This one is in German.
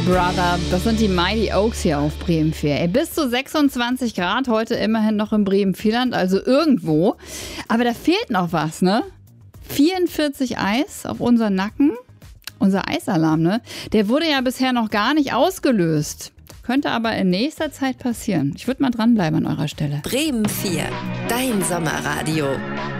Brother, das sind die Mighty Oaks hier auf Bremen 4. Bis zu 26 Grad heute immerhin noch im Bremen-Vierland, also irgendwo. Aber da fehlt noch was, ne? 44 Eis auf unseren Nacken. Unser Eisalarm, ne? Der wurde ja bisher noch gar nicht ausgelöst. Könnte aber in nächster Zeit passieren. Ich würde mal dranbleiben an eurer Stelle. Bremen 4, dein Sommerradio.